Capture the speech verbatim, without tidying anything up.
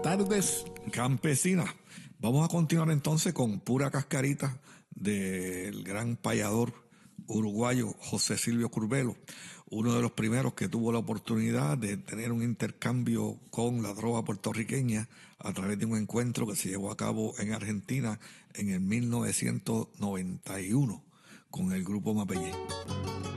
tardes, campesinas. Vamos a continuar entonces con Pura Cascarita del gran payador uruguayo José Silvio Curbelo, uno de los primeros que tuvo la oportunidad de tener un intercambio con la droga puertorriqueña a través de un encuentro que se llevó a cabo en Argentina en el mil novecientos noventa y uno con el grupo Mapellé.